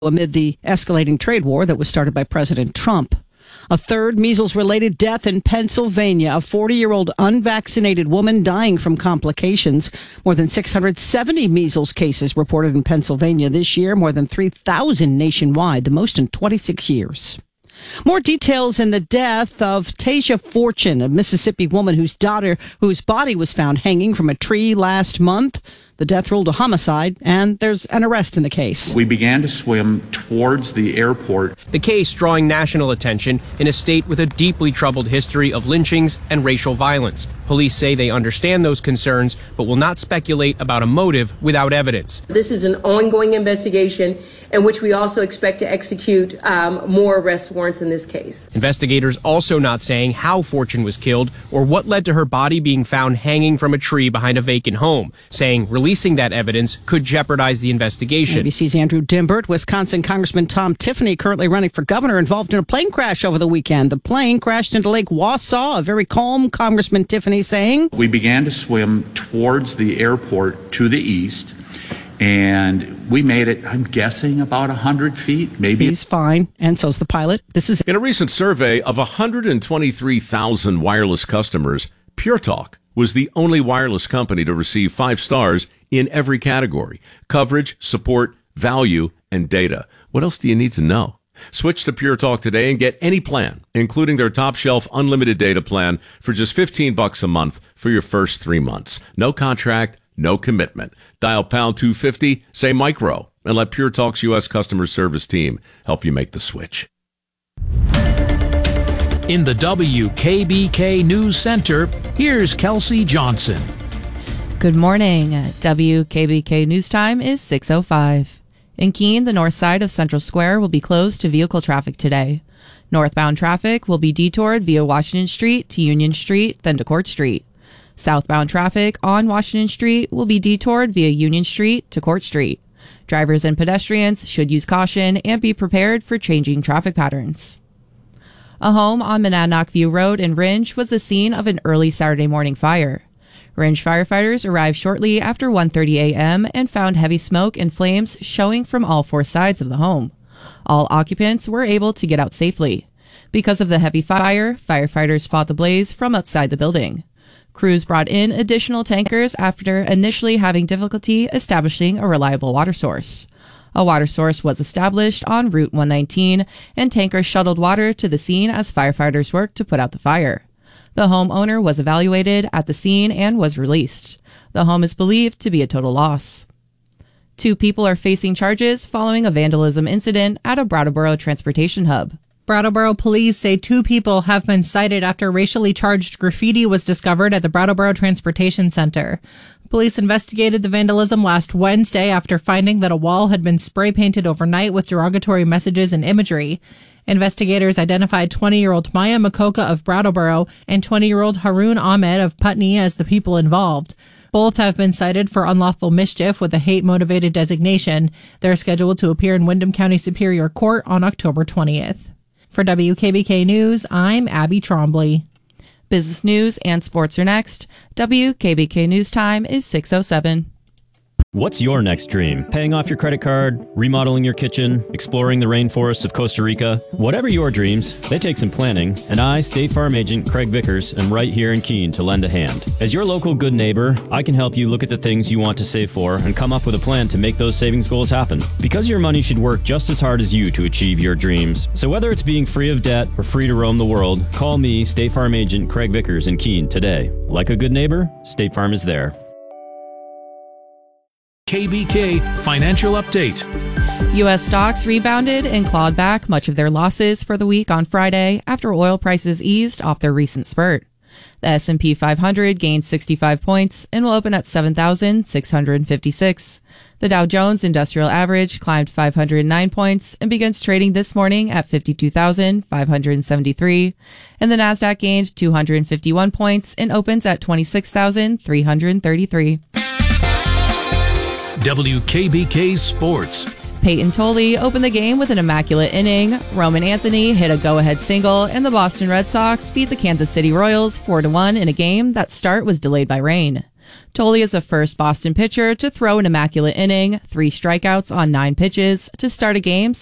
amid the escalating trade war that was started by President Trump. A third measles-related death in Pennsylvania, a 40-year-old unvaccinated woman dying from complications. More than 670 measles cases reported in Pennsylvania this year, more than 3,000 nationwide, the most in 26 years. More details in the death of Tasia Fortune, a Mississippi woman whose body was found hanging from a tree last month. The death ruled a homicide, and there's an arrest in the case. We began to swim towards the airport. The case drawing national attention in a state with a deeply troubled history of lynchings and racial violence. Police say they understand those concerns, but will not speculate about a motive without evidence. This is an ongoing investigation in which we also expect to execute more arrest warrants in this case. Investigators also not saying how Fortune was killed or what led to her body being found hanging from a tree behind a vacant home, saying releasing that evidence could jeopardize the investigation. ABC's Andrew Dimbert. Wisconsin Congressman Tom Tiffany, currently running for governor, involved in a plane crash over the weekend. The plane crashed into Lake Wausau. A very calm Congressman Tiffany saying, We began to swim towards the airport to the east, and we made it, I'm guessing, about 100 feet, maybe. He's fine, and so's the pilot. In a recent survey of 123,000 wireless customers, Pure Talk was the only wireless company to receive 5 stars in every category: coverage, support, value, and data. What else do you need to know? Switch to Pure Talk today and get any plan, including their top shelf unlimited data plan, for just $15 a month for your first 3 months. No contract, no commitment. Dial pound 250, say micro, and let Pure Talk's U.S. customer service team help you make the switch. In the WKBK News Center, here's Kelsey Johnson. Good morning. WKBK News Time is 6:05. In Keene, the north side of Central Square will be closed to vehicle traffic today. Northbound traffic will be detoured via Washington Street to Union Street, then to Court Street. Southbound traffic on Washington Street will be detoured via Union Street to Court Street. Drivers and pedestrians should use caution and be prepared for changing traffic patterns. A home on Monadnock View Road in Rindge was the scene of an early Saturday morning fire. Rindge firefighters arrived shortly after 1:30 a.m. and found heavy smoke and flames showing from all 4 sides of the home. All occupants were able to get out safely. Because of the heavy fire, firefighters fought the blaze from outside the building. Crews brought in additional tankers after initially having difficulty establishing a reliable water source. A water source was established on Route 119, and tankers shuttled water to the scene as firefighters worked to put out the fire. The homeowner was evaluated at the scene and was released. The home is believed to be a total loss. 2 people are facing charges following a vandalism incident at a Brattleboro transportation hub. Brattleboro police say 2 people have been cited after racially charged graffiti was discovered at the Brattleboro Transportation Center. Police investigated the vandalism last Wednesday after finding that a wall had been spray painted overnight with derogatory messages and imagery. Investigators identified 20-year-old Maya Makoka of Brattleboro and 20-year-old Haroon Ahmed of Putney as the people involved. Both have been cited for unlawful mischief with a hate-motivated designation. They're scheduled to appear in Windham County Superior Court on October 20th. For WKBK News, I'm Abby Trombley. Business news and sports are next. WKBK News Time is 6:07. What's your next dream? Paying off your credit card, remodeling your kitchen, exploring the rainforests of Costa Rica? Whatever your dreams, they take some planning, and I, State Farm Agent Craig Vickers, am right here in Keene to lend a hand. As your local good neighbor, I can help you look at the things you want to save for and come up with a plan to make those savings goals happen. Because your money should work just as hard as you to achieve your dreams. So whether it's being free of debt or free to roam the world, call me, State Farm Agent Craig Vickers in Keene today. Like a good neighbor, State Farm is there. KBK Financial Update. U.S. stocks rebounded and clawed back much of their losses for the week on Friday after oil prices eased off their recent spurt. The S&P 500 gained 65 points and will open at 7,656. The Dow Jones Industrial Average climbed 509 points and begins trading this morning at 52,573. And the Nasdaq gained 251 points and opens at 26,333. WKBK Sports. Peyton Tolley opened the game with an immaculate inning. Roman Anthony hit a go-ahead single, and the Boston Red Sox beat the Kansas City Royals 4-1 in a game that start was delayed by rain. Tolle is the first Boston pitcher to throw an immaculate inning, 3 strikeouts on 9 pitches to start a game